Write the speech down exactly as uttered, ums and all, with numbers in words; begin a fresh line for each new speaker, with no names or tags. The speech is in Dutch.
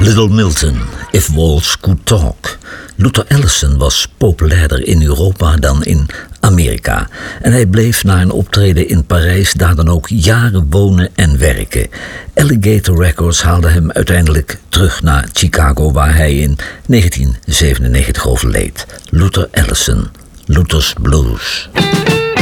Little Milton, If Walls Could Talk. Luther Allison was populairder in Europa dan in Amerika. En hij bleef na een optreden in Parijs daar dan ook jaren wonen en werken. Alligator Records haalde hem uiteindelijk terug naar Chicago, waar hij in negentien zevenennegentig overleed. Luther Allison, Luther's Blues.